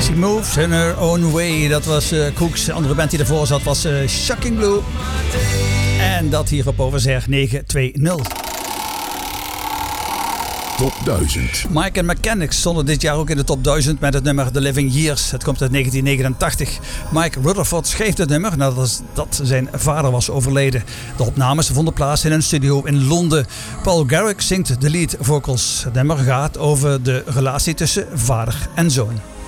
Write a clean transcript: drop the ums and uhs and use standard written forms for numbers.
She moves in her own way. Dat was Cooks. De andere band die ervoor zat was Shocking Blue. En dat hier op Overzeg 920. Top 1000. Mike and Mechanics stonden dit jaar ook in de top 1000 met het nummer The Living Years. Het komt uit 1989. Mike Rutherford schreef het nummer nadat zijn vader was overleden. De opnames vonden plaats in een studio in Londen. Paul Garrick zingt de lead vocals. Het nummer gaat over de relatie tussen vader en zoon.